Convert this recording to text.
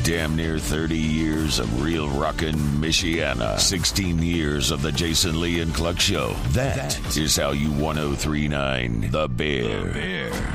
Damn near 30 years of real rockin' Michiana. 16 years of the Jason Lee and Cluck Show. That is how you 1039 The Bear.